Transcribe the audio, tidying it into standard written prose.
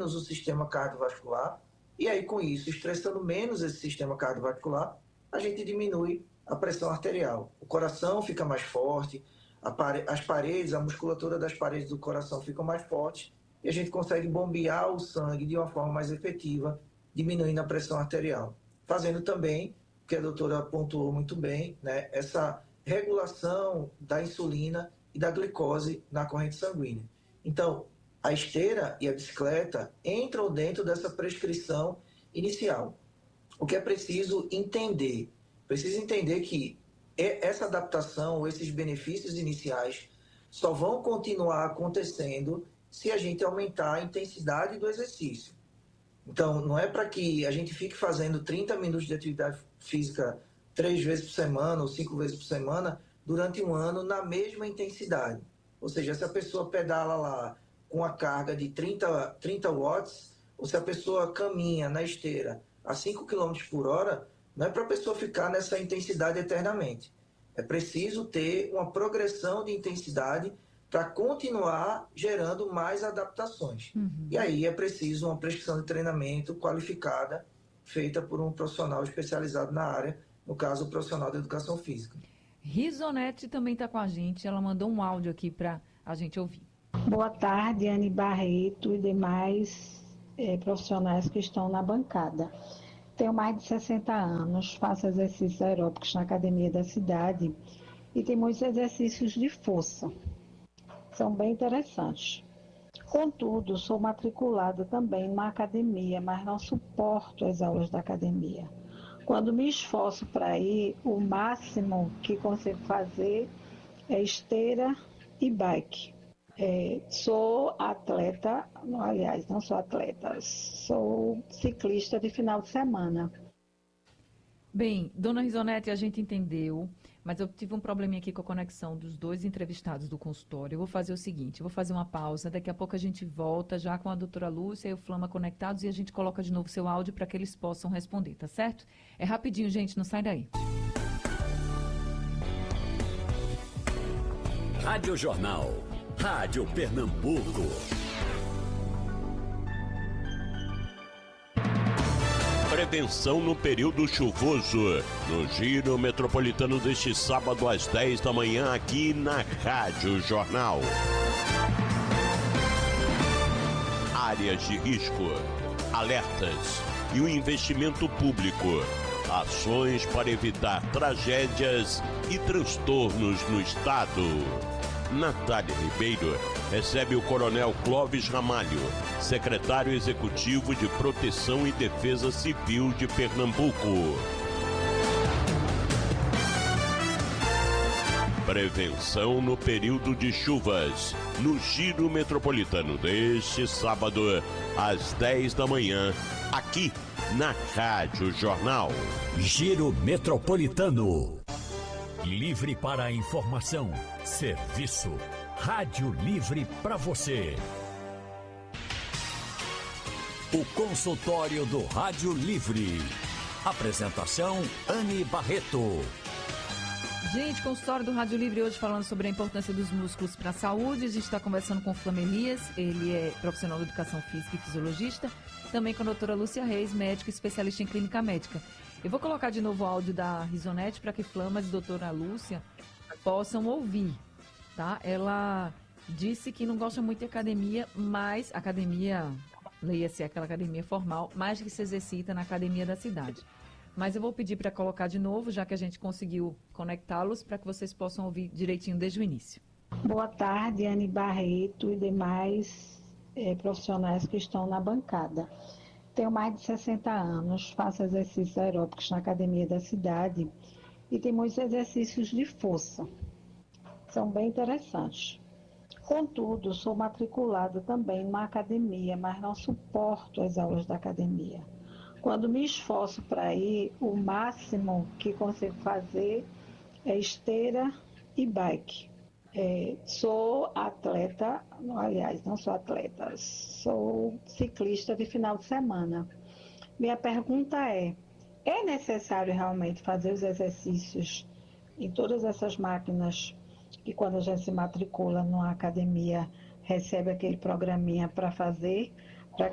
menos o sistema cardiovascular, e aí com isso, estressando menos esse sistema cardiovascular, a gente diminui a pressão arterial. O coração fica mais forte, as paredes, a musculatura das paredes do coração ficam mais fortes, e a gente consegue bombear o sangue de uma forma mais efetiva, diminuindo a pressão arterial. Fazendo também, o que a doutora pontuou muito bem, né, essa regulação da insulina e da glicose na corrente sanguínea. Então, a esteira e a bicicleta entram dentro dessa prescrição inicial. O que é preciso entender? Precisa entender que essa adaptação, esses benefícios iniciais, só vão continuar acontecendo se a gente aumentar a intensidade do exercício. Então, não é para que a gente fique fazendo 30 minutos de atividade física 3 vezes por semana ou 5 vezes por semana durante um ano na mesma intensidade. Ou seja, se a pessoa pedala lá com a carga de 30 watts, ou se a pessoa caminha na esteira a 5 quilômetros por hora, não é para a pessoa ficar nessa intensidade eternamente. É preciso ter uma progressão de intensidade para continuar gerando mais adaptações. E aí é preciso uma prescrição de treinamento qualificada, feita por um profissional especializado na área, no caso, o profissional de educação física. Risonete também está com a gente, ela mandou um áudio aqui para a gente ouvir. Boa tarde, Anne Barreto e demais profissionais que estão na bancada. Tenho mais de 60 anos, faço exercícios aeróbicos na academia da cidade e tem muitos exercícios de força. São bem interessantes. Contudo, sou matriculada também numa academia, mas não suporto as aulas da academia. Quando me esforço para ir, o máximo que consigo fazer é esteira e bike. Sou atleta, aliás, não sou atleta, sou ciclista de final de semana. Bem, dona Risonete, a gente entendeu, mas eu tive um probleminha aqui com a conexão dos dois entrevistados do consultório. Eu vou fazer o seguinte, eu vou fazer uma pausa, daqui a pouco a gente volta já com a doutora Lúcia e o Flama conectados e a gente coloca de novo seu áudio para que eles possam responder, tá certo? É rapidinho, gente, não sai daí. Rádio Jornal, Rádio Pernambuco. Prevenção no período chuvoso. No Giro Metropolitano deste sábado às 10 da manhã aqui na Rádio Jornal. Áreas de risco, alertas e o investimento público. Ações para evitar tragédias e transtornos no estado. Natália Ribeiro recebe o Coronel Clóvis Ramalho, secretário executivo de Proteção e Defesa Civil de Pernambuco. Prevenção no período de chuvas, no Giro Metropolitano deste sábado, às 10 da manhã, aqui na Rádio Jornal. Giro Metropolitano. Livre para a informação, serviço, rádio livre para você. O consultório do Rádio Livre. Apresentação, Anne Barreto. Gente, consultório do Rádio Livre hoje falando sobre a importância dos músculos para a saúde. A gente está conversando com o Flama Elias, ele é profissional de educação física e fisiologista. Também com a doutora Lúcia Reis, médica e especialista em clínica médica. Eu vou colocar de novo o áudio da Risonete para que Flamas e doutora Lúcia possam ouvir, tá? Ela disse que não gosta muito de academia, mas academia, leia-se aquela academia formal, mas que se exercita na academia da cidade. Mas eu vou pedir para colocar de novo, já que a gente conseguiu conectá-los, para que vocês possam ouvir direitinho desde o início. Boa tarde, Anne Barreto e demais profissionais que estão na bancada. Tenho mais de 60 anos, faço exercícios aeróbicos na academia da cidade e tem muitos exercícios de força. São bem interessantes. Contudo, sou matriculada também numa academia, mas não suporto as aulas da academia. Quando me esforço para ir, o máximo que consigo fazer é esteira e bike. Sou atleta, aliás, não sou atleta, sou ciclista de final de semana. Minha pergunta é necessário realmente fazer os exercícios em todas essas máquinas que quando a gente se matricula numa academia recebe aquele programinha para fazer?